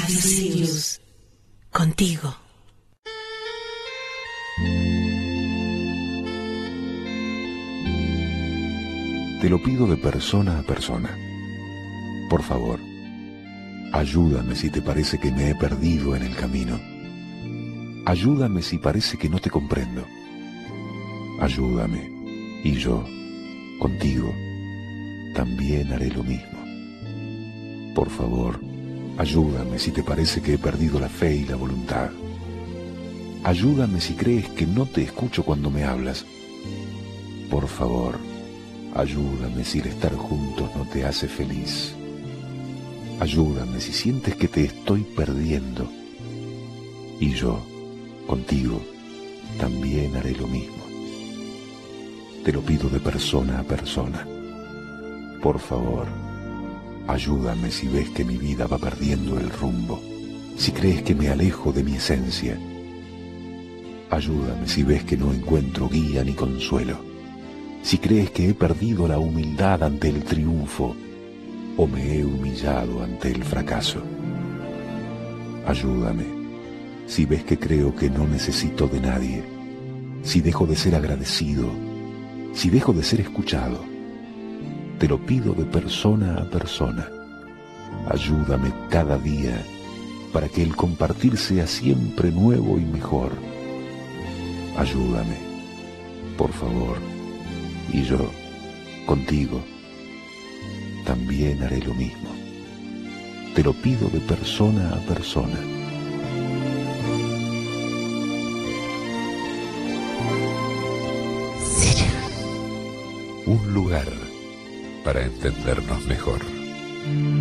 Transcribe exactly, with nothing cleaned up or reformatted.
Sirius, contigo. Te lo pido de persona a persona. Por favor, ayúdame si te parece que me he perdido en el camino. Ayúdame si parece que no te comprendo. Ayúdame, y yo, contigo, también haré lo mismo. Por favor, ayúdame si te parece que he perdido la fe y la voluntad. Ayúdame si crees que no te escucho cuando me hablas. Por favor, ayúdame si el estar juntos no te hace feliz. Ayúdame si sientes que te estoy perdiendo. Y yo, contigo, también haré lo mismo. Te lo pido de persona a persona. Por favor, ayúdame si ves que mi vida va perdiendo el rumbo, si crees que me alejo de mi esencia. Ayúdame si ves que no encuentro guía ni consuelo, si crees que he perdido la humildad ante el triunfo o me he humillado ante el fracaso. Ayúdame si ves que creo que no necesito de nadie, si dejo de ser agradecido, si dejo de ser escuchado. Te lo pido de persona a persona. Ayúdame cada día para que el compartir sea siempre nuevo y mejor. Ayúdame, por favor, y yo, contigo, también haré lo mismo. Te lo pido de persona a persona. Un lugar para entendernos mejor.